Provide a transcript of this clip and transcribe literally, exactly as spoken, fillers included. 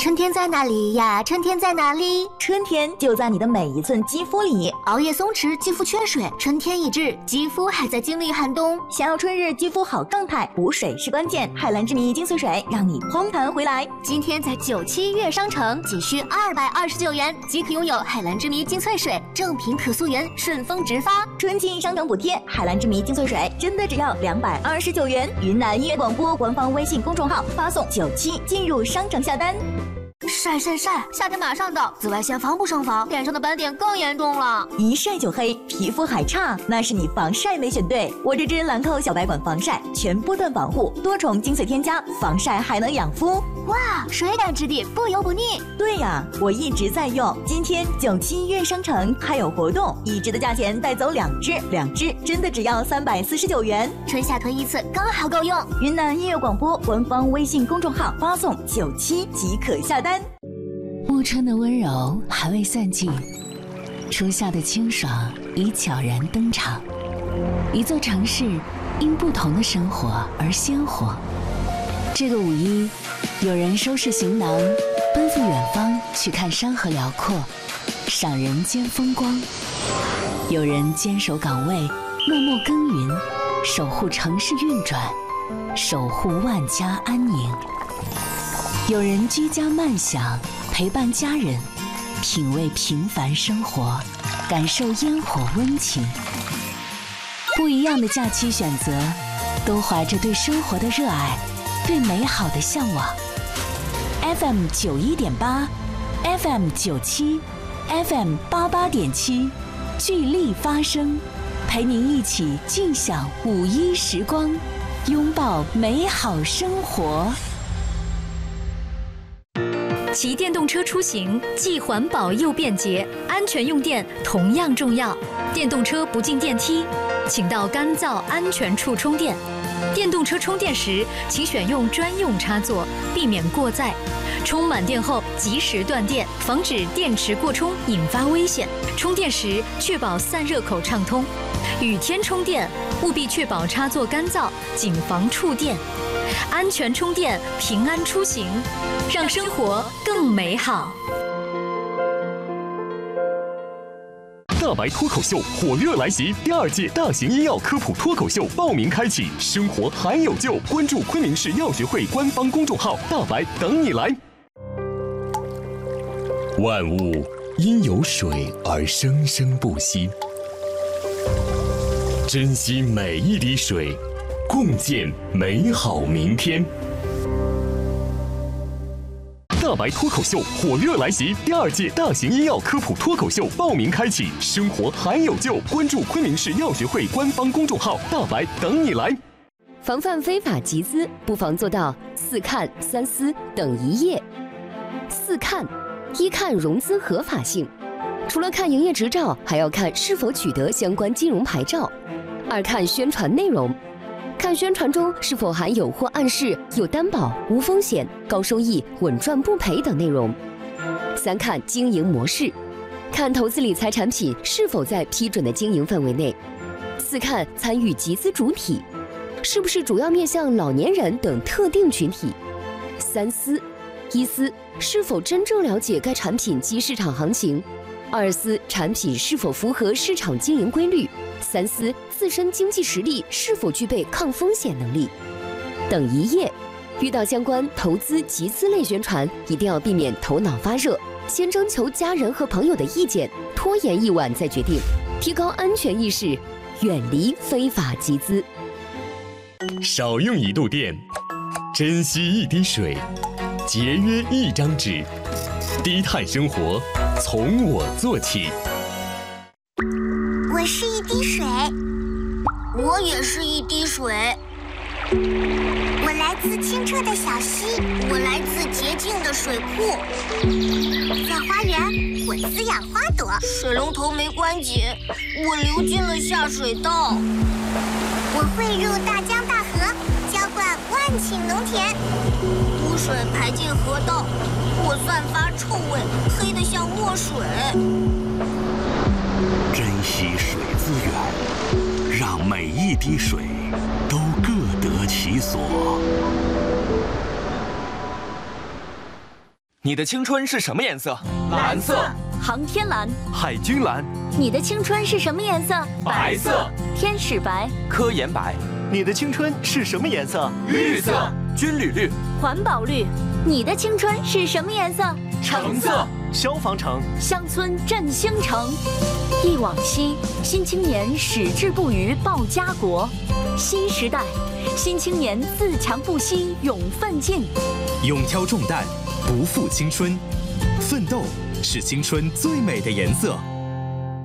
春天在哪里呀？春天在哪里？ 春天就在你的每一寸肌肤里。 熬夜松弛，肌肤缺水，春天已至，肌肤还在经历寒冬。 想要春日肌肤好状态，补水是关键。海蓝之谜精粹水让你嘭弹回来。 今天在九七悦商城仅需二百二十九元即可拥有海蓝之谜精粹水，正品可溯源，顺丰直发。 春季商城补贴，海蓝之谜精粹水真的只要两百二十九元。云南音乐广播官方微信公众号发送九七进入商城下单。 晒晒晒！夏天马上到，紫外线防不胜防，脸上的斑点更严重了。 一晒就黑，皮肤还差，那是你防晒没选对。我这支兰蔻小白管防晒，全波段防护，多重精粹添加，防晒还能养肤。 哇，水感质地，不油不腻。 对呀，我一直在用。今天九七悦商城还有活动，一支的价钱带走两支，两支真的只要三百四十九元。 春夏囤一次，刚好够用。 云南音乐广播官方微信公众号发送九七即可下单。 暮春的温柔还未散尽，初夏的清爽已悄然登场。一座城市因不同的生活而鲜活。这个五一，有人收拾行囊，奔赴远方去看山河辽阔，赏人间风光；有人坚守岗位，默默耕耘，守护城市运转，守护万家安宁；有人居家慢享，陪伴家人，品味平凡生活，感受烟火温情。不一样的假期选择，都怀着对生活的热爱，对美好的向往。F M 九一点八 ，F M 九七 ，F M 八八点七，聚力发声，陪您一起尽享五一时光，拥抱美好生活。 骑电动车出行既环保又便捷，安全用电同样重要。电动车不进电梯，请到干燥安全处充电。电动车充电时，请选用专用插座，避免过载。充满电后及时断电，防止电池过充引发危险。充电时确保散热口畅通。雨天充电务必确保插座干燥，谨防触电。安全充电，平安出行，让生活更美好。 大白脱口秀火热来袭，第二届大型医药科普脱口秀报名开启，生活还有救！关注昆明市药学会官方公众号，大白等你来。万物因有水而生生不息，珍惜每一滴水，共建美好明天。大白脱口秀火热来袭，第二届大型医药科普脱口秀报名开启，生活还有救！关注昆明市药学会官方公众号，大白等你来。 防范非法集资，不妨做到四看三思等一业。四看：一看融资合法性，除了看营业执照，还要看是否取得相关金融牌照。二看宣传内容，看宣传中是否含有或暗示有担保、无风险、高收益、稳赚不赔等内容。三看经营模式，看投资理财产品是否在批准的经营范围内。四看参与集资主体，是不是主要面向老年人等特定群体。三思：一思是否真正了解该产品及市场行情；二思产品是否符合市场经营规律；三思自身经济实力是否具备抗风险能力。等一业：遇到相关投资集资类宣传，一定要避免头脑发热，先征求家人和朋友的意见，拖延一晚再决定，提高安全意识，远离非法集资。 少用一度电，珍惜一滴水，节约一张纸，低碳生活从我做起。 我是一滴水， 我也是一滴水。 我来自清澈的小溪， 我来自洁净的水库。 在花园，我滋养花朵。 水龙头没关紧，我流进了下水道。 我汇入大江大河，浇灌万顷农田。 污水排进河道，我散发臭味，黑得像墨水。 珍惜水资源，让每一滴水都各得其所。 你的青春是什么颜色？ 蓝色。 航天蓝。 海军蓝。 你的青春是什么颜色？ 白色。 天使白。 科研白。 你的青春是什么颜色？ 绿色。 军旅绿。 环保绿。你的青春是什么颜色？ 橙色。 消防橙。 乡村振兴城。忆往昔，新青年矢志不渝报家国。新时代，新青年自强不息勇奋进。 勇挑重担，不负青春。奋斗是青春最美的颜色。